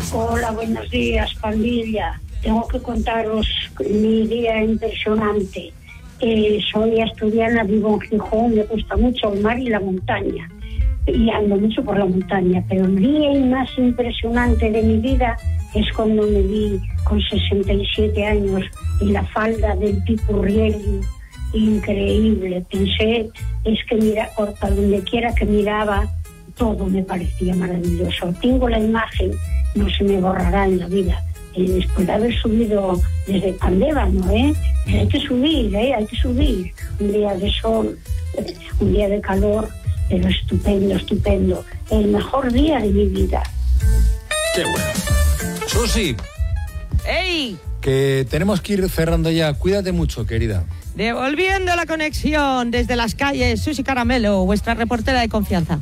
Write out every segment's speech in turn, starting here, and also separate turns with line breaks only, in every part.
Hola, buenos días, pandilla. Tengo que contaros mi día impresionante. Soy asturiana, vivo en Gijón, me gusta mucho el mar y la montaña. Y ando mucho por la montaña, pero el día más impresionante de mi vida es cuando me vi con 67 años en la falda del Picurrielli. Increíble. Pensé, es que mira, por donde quiera que miraba, todo me parecía maravilloso. Tengo la imagen, no se me borrará en la vida. Después de haber subido desde Pandévano, hay que subir, hay que subir. Un día de sol, un día de calor, pero estupendo, estupendo. El mejor día de mi vida.
Qué bueno. Susi.
¡Ey!
Que tenemos que ir cerrando ya. Cuídate mucho, querida.
Devolviendo la conexión desde las calles, Susi Caramelo, vuestra reportera de confianza.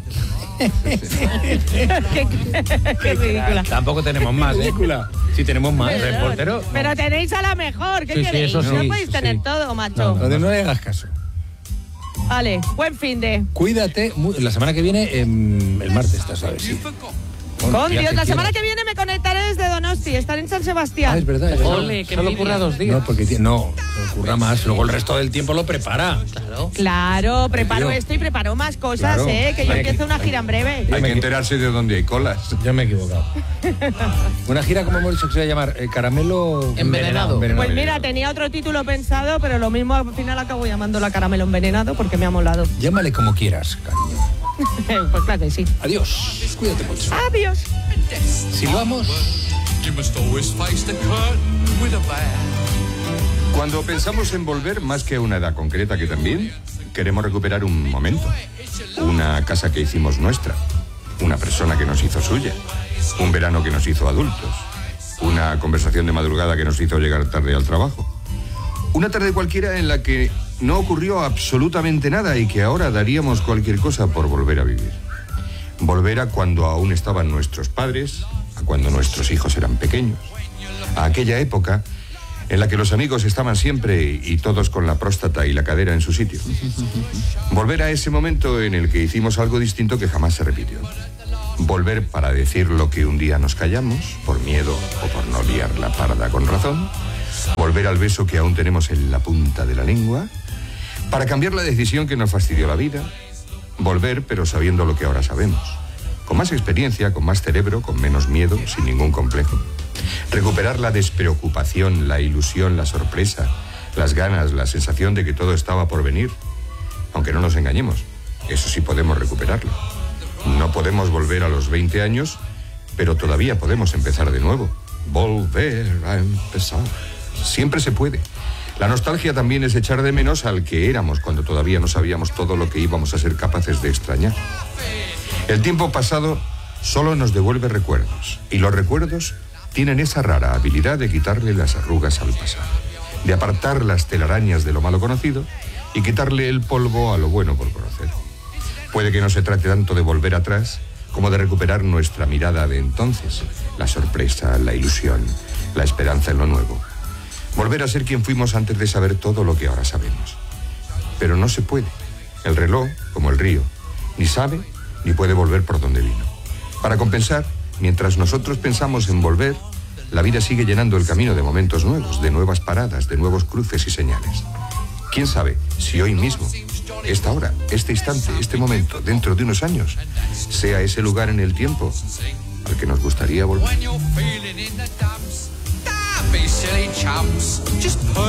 qué ridícula.
Tampoco tenemos más,
Ridícula.
Sí, tenemos más. Reportero.
Pero tenéis a la mejor. ¿Qué
Sí,
queréis?
eso sí,
No podéis tener
sí.
todo, macho.
No le hagas caso.
Vale, buen fin de.
Cuídate. La semana que viene, el martes, ¿sabes? Sí.
Con Dios, la semana que viene me conectaré desde Donosti, estaré en San Sebastián.
Es verdad.
Ole, que solo ocurra 2 días.
No, porque no ocurra más. Luego el resto del tiempo lo prepara.
Claro, preparo
Tío.
esto y preparo más cosas,
Claro.
que yo empiezo una gira en breve.
Hay que enterarse de dónde hay colas.
Yo me he equivocado. Una gira, como hemos dicho que se va a llamar, Caramelo
Envenenado.
Pues mira, tenía otro título pensado, pero lo mismo al final acabo llamándola Caramelo Envenenado porque me ha molado.
Llámale como quieras, cariño.
Pues claro que sí.
Adiós. Cuídate mucho.
Adiós.
Silbamos.
Cuando pensamos en volver, más que a una edad concreta que también, queremos recuperar un momento. Una casa que hicimos nuestra. Una persona que nos hizo suya. Un verano que nos hizo adultos. Una conversación de madrugada que nos hizo llegar tarde al trabajo. Una tarde cualquiera en la que no ocurrió absolutamente nada y que ahora daríamos cualquier cosa por volver a vivir. Volver a cuando aún estaban nuestros padres, a cuando nuestros hijos eran pequeños, a aquella época en la que los amigos estaban siempre y todos con la próstata y la cadera en su sitio. Volver a ese momento en el que hicimos algo distinto que jamás se repitió. Volver para decir lo que un día nos callamos, por miedo o por no liar la parda con razón. Volver al beso que aún tenemos en la punta de la lengua, para cambiar la decisión que nos fastidió la vida. Volver, pero sabiendo lo que ahora sabemos. Con más experiencia, con más cerebro, con menos miedo, sin ningún complejo. Recuperar la despreocupación, la ilusión, la sorpresa, las ganas, la sensación de que todo estaba por venir. Aunque no nos engañemos, eso sí podemos recuperarlo. No podemos volver a los 20 años, pero todavía podemos empezar de nuevo. Volver a empezar. Siempre se puede. La nostalgia también es echar de menos al que éramos cuando todavía no sabíamos todo lo que íbamos a ser capaces de extrañar. El tiempo pasado solo nos devuelve recuerdos, y los recuerdos tienen esa rara habilidad de quitarle las arrugas al pasado, de apartar las telarañas de lo malo conocido y quitarle el polvo a lo bueno por conocer. Puede que no se trate tanto de volver atrás como de recuperar nuestra mirada de entonces, la sorpresa, la ilusión, la esperanza en lo nuevo. Volver a ser quien fuimos antes de saber todo lo que ahora sabemos. Pero no se puede. El reloj, como el río, ni sabe ni puede volver por donde vino. Para compensar, mientras nosotros pensamos en volver, la vida sigue llenando el camino de momentos nuevos, de nuevas paradas, de nuevos cruces y señales. ¿Quién sabe si hoy mismo, esta hora, este instante, este momento, dentro de unos años, sea ese lugar en el tiempo al que nos gustaría volver?